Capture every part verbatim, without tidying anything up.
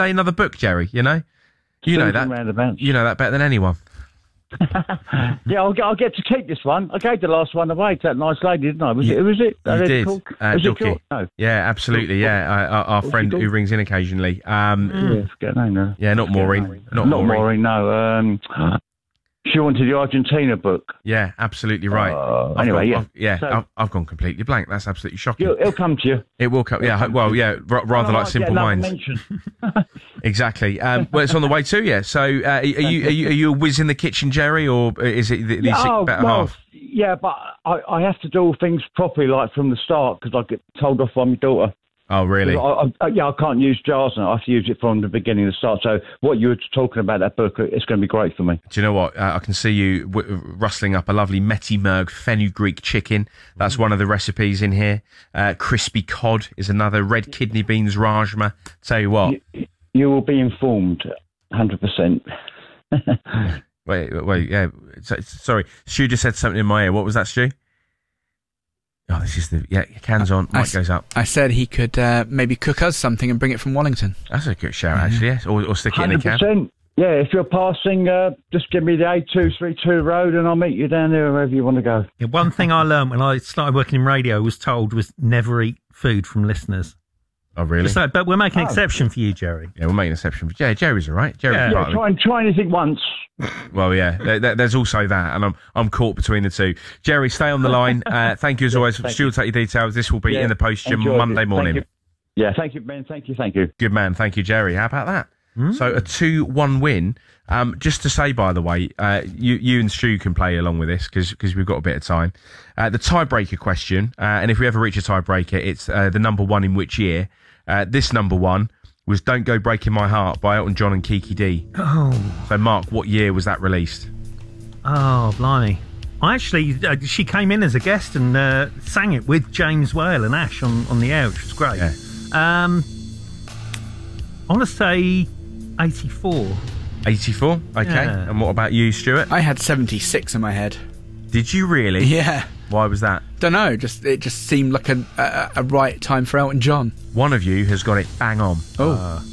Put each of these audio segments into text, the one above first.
day another book, Jerry, you know? You know that. You know that better than anyone. yeah, I'll get, I'll get to keep this one. I gave the last one away to that nice lady, didn't I? Was you, it? Was it? You did. Called, uh, was it called? No. Yeah, absolutely. Yeah, uh, our, our friend who rings in occasionally. Um, yeah, forget her name now. Yeah, not Maureen. Not, not Maureen. Maureen. No. Um, she wanted the Argentina book. Yeah, absolutely right. Uh, anyway, gone, yeah, I've, yeah, so, I've, I've gone completely blank. That's absolutely shocking. It'll, it'll come to you. It will come. Yeah, come well, yeah, r- rather like Simple Minds. Exactly. Um, well, it's on the way too. Yeah. So, uh, are you are you are you a whiz in the kitchen, Jerry, or is it the, the yeah, oh, better well, half? Yeah, but I, I have to do all things properly, like from the start, because I get told off by my daughter. Oh, really? I, I, yeah, I can't use jars now. I have to use it from the beginning to the start. So what you were talking about, that book, it's going to be great for me. Do you know what? Uh, I can see you w- rustling up a lovely Metti-Merg fenugreek chicken. That's one of the recipes in here. Uh, crispy cod is another. Red kidney beans rajma. Tell you what. You, you will be informed, one hundred percent. wait, wait, yeah. So, sorry, Stu just said something in my ear. What was that, Stu? Oh, this is the... Yeah, cans on, mic goes up. I said he could uh, maybe cook us something and bring it from Wallington. That's a good shout, actually, yes. Or, or stick it in a can. Yeah, if you're passing, uh, just give me the A two thirty-two road and I'll meet you down there wherever you want to go. Yeah, one thing I learned when I started working in radio, was told, was never eat food from listeners. Oh, really? So, but we're making an oh. exception for you, Jerry. Yeah, we're making an exception for... Yeah, Jerry's all right. Jerry's yeah, yeah try, and, try anything once. Well, yeah, there, there, there's also that, and I'm I'm caught between the two. Jerry, stay on the line. Uh, thank you as always. Stu will take your details. This will be yeah, in the post Monday morning. Thank yeah, thank you, Ben. Thank you, thank you. Good man. Thank you, Jerry. How about that? Mm. So a two one win. Um, just to say, by the way, uh, you you and Stu can play along with this because because we've got a bit of time. Uh, the tiebreaker question, uh, and if we ever reach a tiebreaker, it's uh, the number one in which year. Uh, this number one was "Don't Go Breaking My Heart" by Elton John and Kiki D. Oh. So, Mark, what year was that released? Oh, blimey. I actually, uh, she came in as a guest and uh, sang it with James Whale and Ash on, on the air, which was great. Yeah. Um, I want to say eighty-four. eighty-four? Okay. Yeah. And what about you, Stuart? I had seventy-six in my head. Did you really? Yeah. Why was that? Don't know. Just it just seemed like a, a, a right time for Elton John. One of you has got it bang on. Oh. Uh,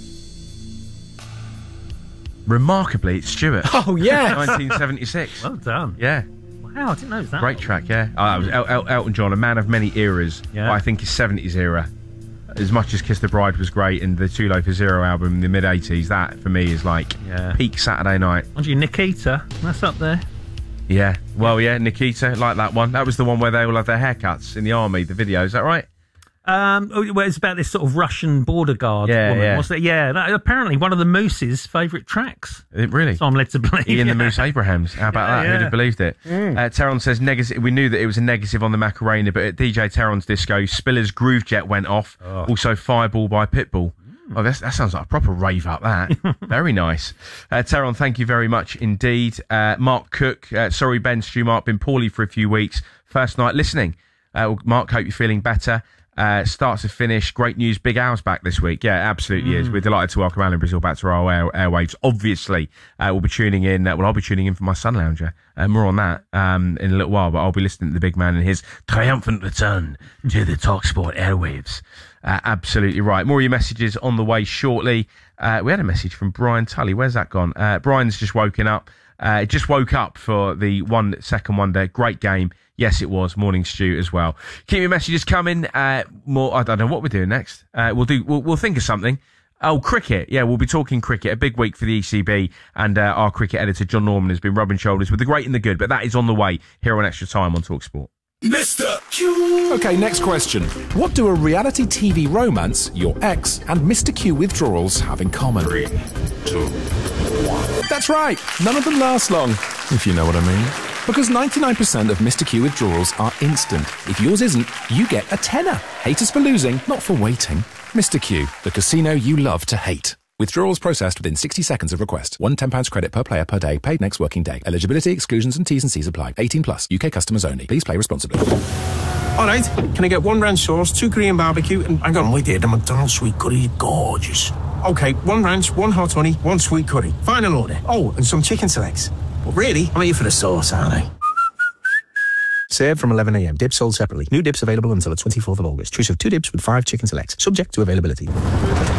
remarkably, it's Stuart. Oh, yeah. nineteen seventy-six. Well done. Yeah. Wow, I didn't know it was that. Great track, yeah. Oh, that was El- El- Elton John, a man of many eras. Yeah. But I think his seventies era. As much as Kiss the Bride was great and the Too Low for Zero album in the mid-eighties, that, for me, is like yeah. peak Saturday night. Aren't you, Nikita? That's up there. Yeah. Well, yeah, Nikita, like that one. That was the one where they all had their haircuts in the army, the video. Is that right? Um, well, it's about this sort of Russian border guard yeah, woman, yeah. wasn't it? Yeah, that, apparently one of the Moose's favourite tracks. It really? So I'm led to believe. Ian yeah. the Moose Abrahams. How about yeah, that? yeah. Who'd have believed it? Mm. Uh, Teron says, negative. We knew that it was a negative on the Macarena, but at D J Teron's disco, Spiller's Groove Jet went off. Oh. Also, Fireball by Pitbull. Oh, that's, that sounds like a proper rave up, that. Very nice. Uh, Teron, thank you very much indeed. Uh, Mark Cook, uh, sorry, Ben, Stu, Mark, been poorly for a few weeks. First night listening. Uh, Mark, hope you're feeling better. Uh, start to finish, great news. Big Al's back this week. Yeah, absolutely mm. is. We're delighted to welcome Alan Brazil back to our air, airwaves. Obviously, uh, we'll be tuning in. Uh, well, I'll be tuning in for my Sun Lounger. Uh, more on that um, in a little while, but I'll be listening to the big man in his triumphant return to the TalkSport airwaves. Uh, absolutely right. More of your messages on the way shortly. Uh, we had a message from Brian Tully. Where's that gone? Uh, Brian's just woken up. Uh, just woke up for the one second wonder. Great game. Yes, it was. Morning Stew as well. Keep your messages coming. Uh, more. I don't know what we're doing next. Uh, we'll do. We'll, we'll think of something. Oh, cricket. Yeah, we'll be talking cricket. A big week for the E C B, and uh, our cricket editor John Norman has been rubbing shoulders with the great and the good. But that is on the way here on Extra Time on TalkSport. Mister Q. Okay, next question. What do a reality T V romance, your ex, and Mister Q withdrawals have in common? Three, two, one. That's right. None of them last long, if you know what I mean. Because ninety-nine percent of Mister Q withdrawals are instant. If yours isn't, you get a tenner. Hate us for losing, not for waiting. Mister Q, the casino you love to hate. Withdrawals processed within sixty seconds of request. One ten pounds credit per player per day, paid next working day. Eligibility, exclusions and T's and C's apply. eighteen plus, U K customers only. Please play responsibly. All right, can I get one ranch sauce, two Korean barbecue, and hang on, wait there, the McDonald's sweet curry, gorgeous. Okay, one ranch, one hot honey, one sweet curry. Final order. Oh, and some chicken selects. But really, I'm here for the sauce, aren't I? Served from eleven a.m. Dips sold separately. New dips available until the twenty-fourth of August. Choice of two dips with five chicken selects. Subject to availability.